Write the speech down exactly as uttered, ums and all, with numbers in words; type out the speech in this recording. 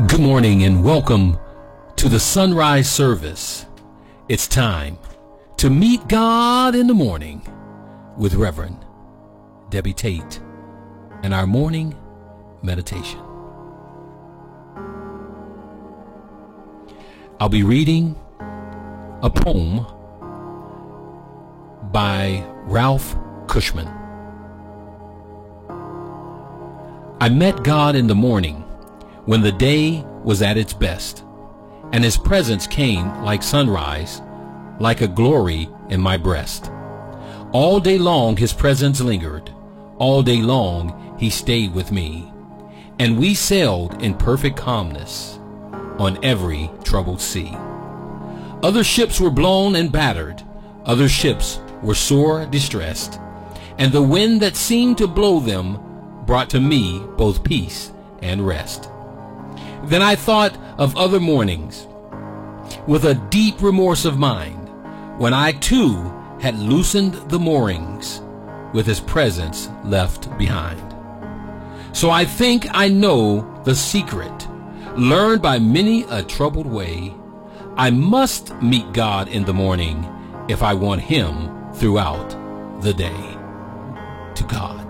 Good morning and welcome to the sunrise service. It's time to meet God in the morning with Reverend Debbie Tate and our morning meditation. I'll be reading a poem by Ralph Cushman. I met God in the morning when the day was at its best, and his presence came like sunrise, like a glory in my breast. All day long his presence lingered, all day long he stayed with me, and we sailed in perfect calmness on every troubled sea. Other ships were blown and battered, other ships were sore distressed, and the wind that seemed to blow them brought to me both peace and rest. Then I thought of other mornings with a deep remorse of mind, when I too had loosened the moorings with his presence left behind. So I think I know the secret, learned by many a troubled way. I must meet God in the morning if I want him throughout the day. To God.